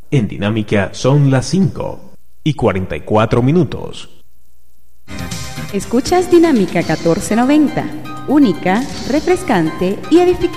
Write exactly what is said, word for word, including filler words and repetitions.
En Dinámica son las cinco y cuarenta y cuatro minutos. Escuchas Dinámica catorce noventa, única, refrescante y edificante.